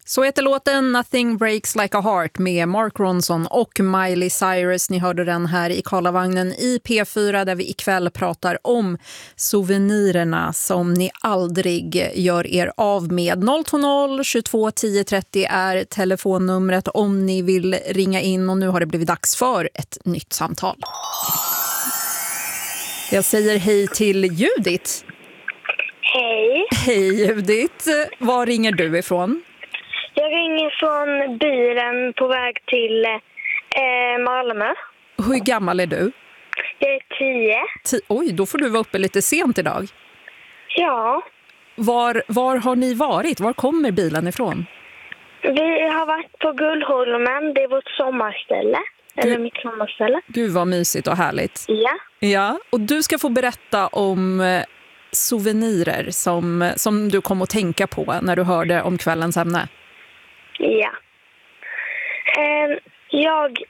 Så heter låten Nothing Breaks Like a Heart med Mark Ronson och Miley Cyrus. Ni hörde den här i Karlavagnen i P4 där vi ikväll pratar om souvenirerna som ni aldrig gör er av med. 020 22 10 30 är telefonnumret om ni vill ringa in och nu har det blivit dags för ett nytt samtal. Jag säger hej till Judith. Hej. Hej Judith. Var ringer du ifrån? Jag ringer från bilen på väg till Malmö. Hur gammal är du? Jag är 10. Oj, då får du vara uppe lite sent idag. Ja. Var har ni varit? Var kommer bilen ifrån? Vi har varit på Gullholmen. Det är vårt sommarställe. Eller mitt sommarställe. Gud vad mysigt och härligt. Ja. Ja, och du ska få berätta om souvenirer som du kom att tänka på när du hörde om kvällens ämne. Ja. Jag